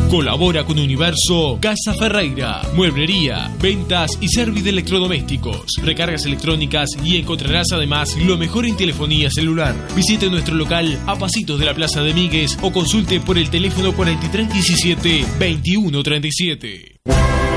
Colabora con Universo Casa Ferreira, mueblería, ventas y servicio de electrodomésticos, recargas electrónicas y encontrarás además lo mejor en telefonía celular. Visite nuestro local a pasitos de la Plaza de Míguez o consulte por el teléfono 4317-2137.